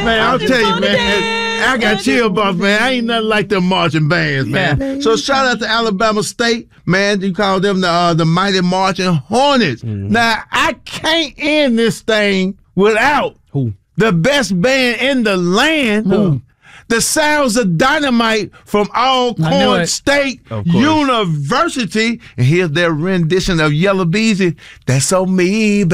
Man, I'll tell you, man, I got chill bumps, man. I ain't nothing like them marching bands, man. Yeah. So shout out to Alabama State, man. You call them the Mighty Marching Hornets. Now, I can't end this thing without the best band in the land. The Sounds of Dynamite from Alcorn State University. And here's their rendition of Yellow Beezy. That's on me, baby.